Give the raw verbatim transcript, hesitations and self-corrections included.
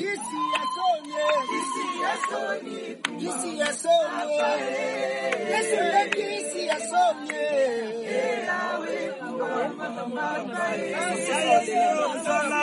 Isi asonye, isi asonye, isi asonye, Yesu leki isi asonye. Ela we kuwa mama mama, isi asonye.